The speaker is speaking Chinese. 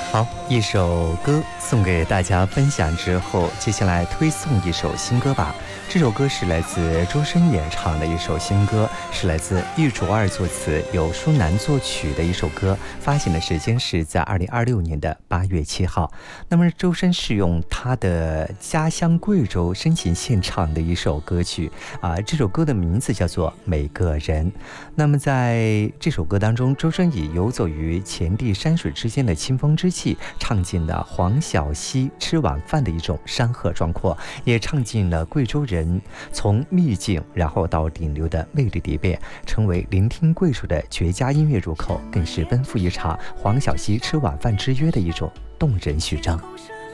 好，一首歌送给大家分享之后，接下来推送一首新歌吧。这首歌是来自周深演唱的一首新歌，是来自玉竹二作词，由舒楠作曲的一首歌，发行的时间是在2026年的8月7号。那么周深是用他的家乡贵州深情献唱的一首歌曲这首歌的名字叫做《每个人》。那么在这首歌当中，周深以游走于前地山水之间的清风之气，唱尽了黄小溪吃晚饭的一种山河壮阔，也唱尽了贵州人从秘境然后到顶流的魅力蝶变，成为聆听贵州的绝佳音乐入口，更是奔赴一场黄小溪吃晚饭之约的一种动人序章。